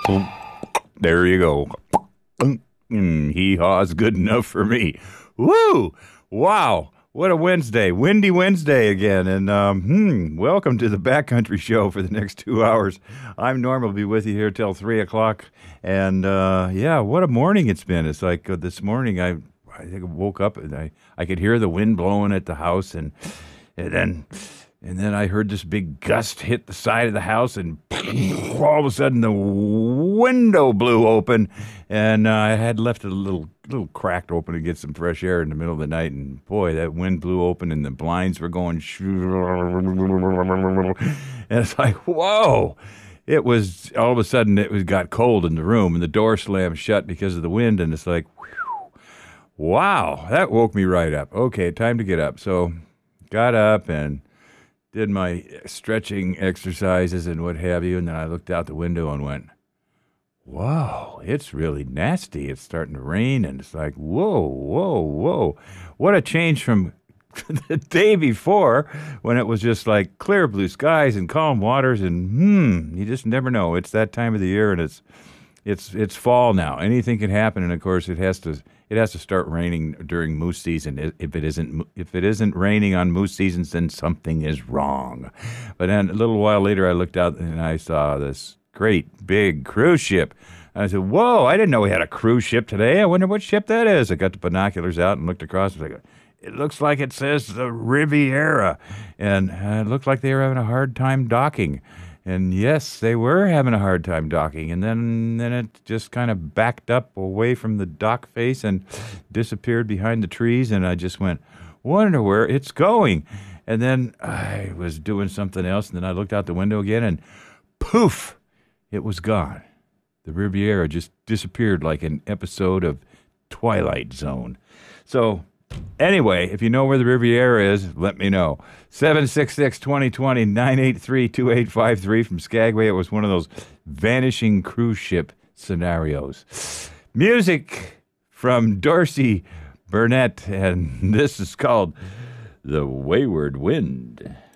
There you go. Hee-haw's good enough for me. Woo! Wow. What a Wednesday. Windy Wednesday again. And welcome to the Backcountry Show for the next 2 hours. I'm Norm. I'll be with you here till 3 o'clock. And, what a morning it's been. It's like this morning I think I woke up and I could hear the wind blowing at the house. And then I heard this big gust hit the side of the house, and all of a sudden the window blew open, and I had left it a little cracked open to get some fresh air in the middle of the night, and boy, that wind blew open, and the blinds were going, and it's like, whoa! It was, all of a sudden, got cold in the room, and the door slammed shut because of the wind, and it's like, whew, wow, that woke me right up. Okay, time to get up. So, got up and did my stretching exercises and what have you, and then I looked out the window and went, whoa, it's really nasty. It's starting to rain, and it's like, whoa, whoa, whoa. What a change from the day before when it was just like clear blue skies and calm waters, and you just never know. It's that time of the year, and it's fall now. Anything can happen, and of course it has to start raining during moose season. If it isn't raining on moose seasons, then something is wrong. But then a little while later, I looked out and I saw this great big cruise ship. And I said, "Whoa! I didn't know we had a cruise ship today. I wonder what ship that is." I got the binoculars out and looked across. I was like, it looks like it says the Riviera, and it looked like they were having a hard time docking. And yes, they were having a hard time docking, and then it just kind of backed up away from the dock face and disappeared behind the trees, and I just went, wonder where it's going. And then I was doing something else, and then I looked out the window again, and poof, it was gone. The Riviera just disappeared like an episode of Twilight Zone. So anyway, if you know where the Riviera is, let me know. 766-2020, 983-2853 from Skagway. It was one of those vanishing cruise ship scenarios. Music from Dorsey Burnett, and this is called The Wayward Wind.